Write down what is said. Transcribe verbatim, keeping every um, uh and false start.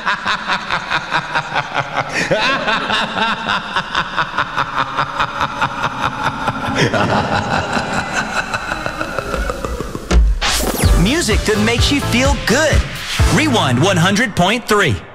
Music that makes you feel good. Rewind one hundred point three.